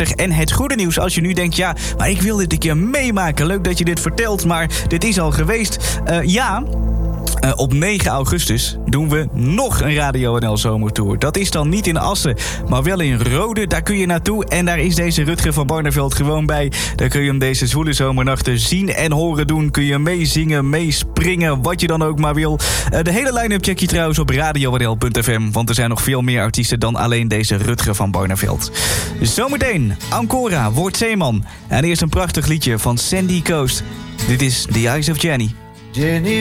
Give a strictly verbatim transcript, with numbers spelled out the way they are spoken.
veertig. En het goede nieuws als je nu denkt... ja, maar ik wil dit een keer meemaken. Leuk dat je dit vertelt, maar dit is al geweest. Uh, ja... Uh, op negen augustus doen we nog een Radio N L Zomertour. Dat is dan niet in Assen, maar wel in Rode. Daar kun je naartoe en daar is deze Rutger van Barneveld gewoon bij. Daar kun je hem deze zwoele zomernachten zien en horen doen. Kun je meezingen, meespringen, wat je dan ook maar wil. Uh, de hele line-up check je trouwens op radio n l punt f m. Want er zijn nog veel meer artiesten dan alleen deze Rutger van Barneveld. Zometeen Ancora, Word Zeeman. En eerst een prachtig liedje van Sandy Coast. Dit is The Eyes of Jenny. Jenny